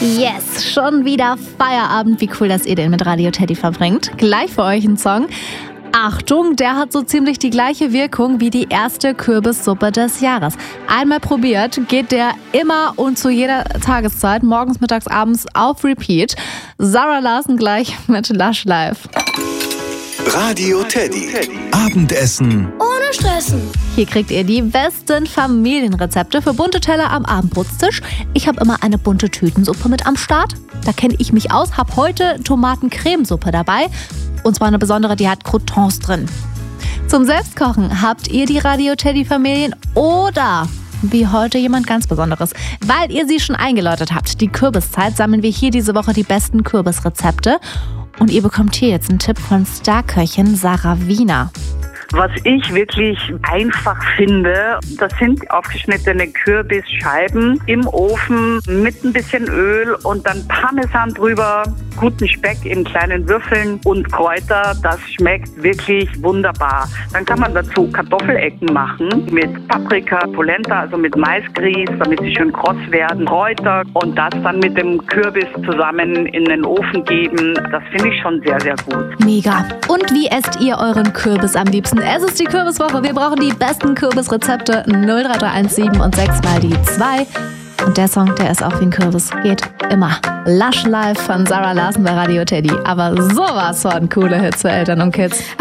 Yes, schon wieder Feierabend. Wie cool, dass ihr den mit Radio Teddy verbringt. Gleich für euch ein Song. Achtung, der hat so ziemlich die gleiche Wirkung wie die erste Kürbissuppe des Jahres. Einmal probiert, geht der immer und zu jeder Tageszeit, morgens, mittags, abends auf Repeat. Zara Larsson gleich mit Lush Life. Radio Teddy. Abendessen ohne Stressen. Hier kriegt ihr die besten Familienrezepte für bunte Teller am Abendbrotstisch. Ich habe immer eine bunte Tütensuppe mit am Start. Da kenne ich mich aus, habe heute Tomatencremesuppe dabei. Und zwar eine besondere, die hat Croutons drin. Zum Selbstkochen habt ihr die Radio Teddy Familien oder wie heute jemand ganz Besonderes. Weil ihr sie schon eingeläutet habt, die Kürbiszeit, sammeln wir hier diese Woche die besten Kürbisrezepte. Und ihr bekommt hier jetzt einen Tipp von Starköchin Sarah Wiener. Was ich wirklich einfach finde, das sind aufgeschnittene Kürbisscheiben im Ofen mit ein bisschen Öl und dann Parmesan drüber, guten Speck in kleinen Würfeln und Kräuter. Das schmeckt wirklich wunderbar. Dann kann man dazu Kartoffelecken machen mit Paprika, Polenta, also mit Maisgrieß, damit sie schön kross werden, Kräuter und das dann mit dem Kürbis zusammen in den Ofen geben. Das finde ich schon sehr, sehr gut. Mega. Und wie esst ihr euren Kürbis am liebsten? Es ist die Kürbiswoche. Wir brauchen die besten Kürbisrezepte. 03317 und 6 mal die 2. Und der Song, der ist auch wie ein Kürbis. Geht immer. Lush Life von Zara Larsson bei Radio Teddy. Aber sowas von coole Hits für Eltern und Kids.